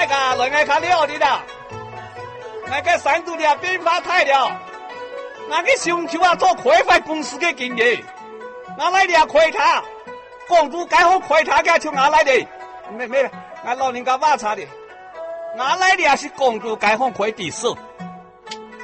来个两个较了的啦，那个三度俩变化太了，那个上丘啊做开发公司的经营，哪来俩开塔？公主该好开塔个从哪来的？没，俺老人家挖查的，哪来的是公主该好开地势？